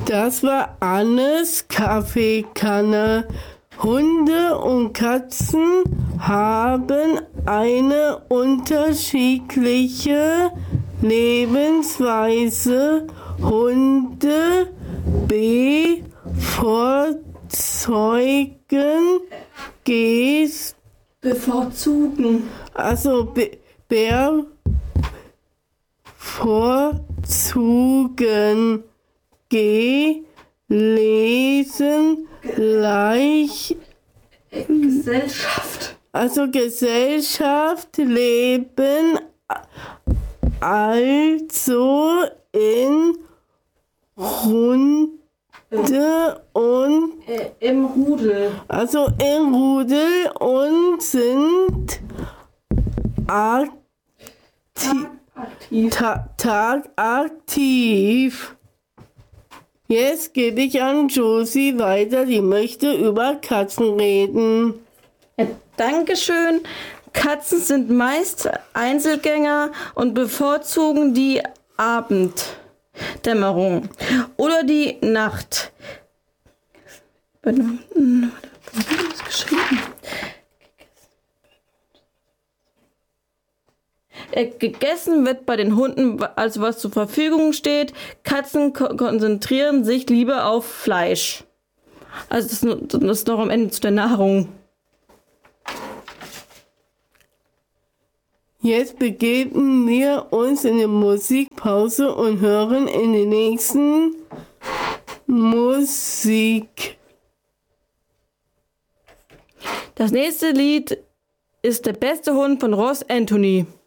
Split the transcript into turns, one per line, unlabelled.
Das war Annes Kaffeekanne. Hunde und Katzen haben eine unterschiedliche Lebensweise. Hunde bevorzugen gelesen Gesellschaft leben also in Runde und im Rudel. Also im Rudel und sind tagaktiv. Jetzt gebe ich an Josie weiter, die möchte über Katzen reden.
Ja, Dankeschön. Katzen sind meist Einzelgänger und bevorzugen die Abenddämmerung oder die Nacht. Gegessen wird bei den Hunden, also was zur Verfügung steht. Katzen konzentrieren sich lieber auf Fleisch. Also das ist noch am Ende zu der Nahrung.
Jetzt begeben wir uns in die Musikpause und hören in die nächsten Musik.
Das nächste Lied ist Der beste Hund von Ross Anthony.